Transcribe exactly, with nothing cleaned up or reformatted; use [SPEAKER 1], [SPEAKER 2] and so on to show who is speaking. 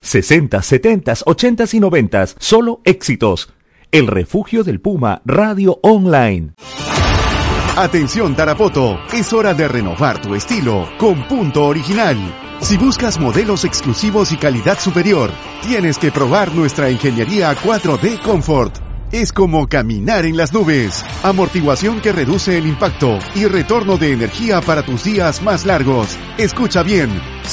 [SPEAKER 1] sesenta, setenta, ochenta y noventa. Solo éxitos. El refugio del Puma Radio Online.
[SPEAKER 2] Atención Tarapoto, es hora de renovar tu estilo con Punto Original. Si buscas modelos exclusivos y calidad superior, tienes que probar nuestra ingeniería cuatro D Comfort. Es como caminar en las nubes. Amortiguación que reduce el impacto y retorno de energía para tus días más largos. Escucha bien.